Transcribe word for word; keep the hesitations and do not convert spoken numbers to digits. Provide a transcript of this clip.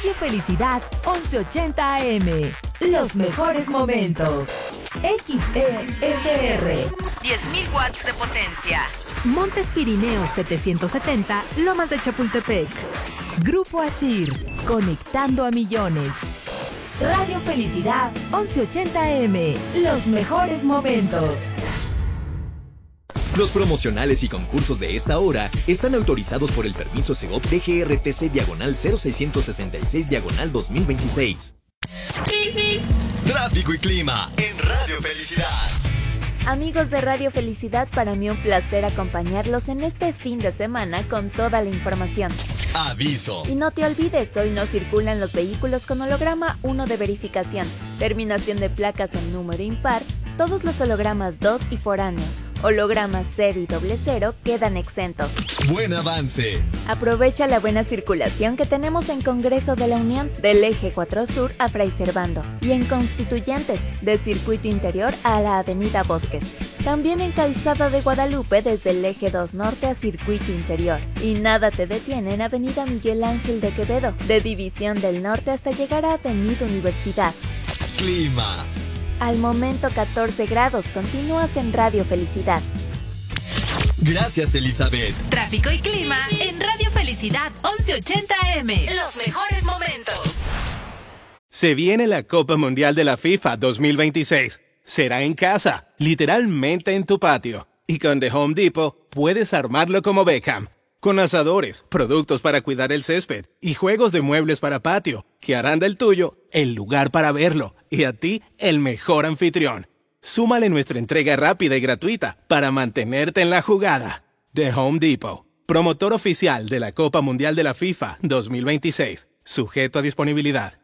Radio Felicidad once ochenta A M. Los mejores momentos. X E S R. diez mil watts de potencia. Montes Pirineos setecientos setenta, Lomas de Chapultepec. Grupo Asir, conectando a millones. Radio Felicidad once ochenta A M. Los mejores momentos. Los promocionales y concursos de esta hora están autorizados por el permiso Segov D G R T C diagonal cero seiscientos sesenta y seis diagonal dos mil veintiséis. Tráfico y clima en Radio Felicidad. Amigos de Radio Felicidad, para mí un placer acompañarlos en este fin de semana con toda la información. Aviso. Y no te olvides, hoy no circulan los vehículos con holograma uno de verificación, terminación de placas en número impar, todos los hologramas dos y foráneos. Hologramas cero y doble cero quedan exentos. Buen avance. Aprovecha la buena circulación que tenemos en Congreso de la Unión, del Eje cuatro Sur a Fray Servando, y en Constituyentes, de Circuito Interior a la Avenida Bosques. También en Calzada de Guadalupe, desde el Eje dos Norte a Circuito Interior. Y nada te detiene en Avenida Miguel Ángel de Quevedo, de División del Norte hasta llegar a Avenida Universidad. Clima. Al momento catorce grados, continúas en Radio Felicidad. Gracias, Elizabeth. Tráfico y clima en Radio Felicidad once ochenta A M. Los mejores momentos. Se viene la Copa Mundial de la FIFA dos mil veintiséis. Será en casa, literalmente en tu patio. Y con The Home Depot puedes armarlo como Beckham. Con asadores, productos para cuidar el césped y juegos de muebles para patio, que harán del tuyo el lugar para verlo y a ti el mejor anfitrión. Súmale nuestra entrega rápida y gratuita para mantenerte en la jugada. The Home Depot, promotor oficial de la Copa Mundial de la FIFA dos mil veintiséis, sujeto a disponibilidad.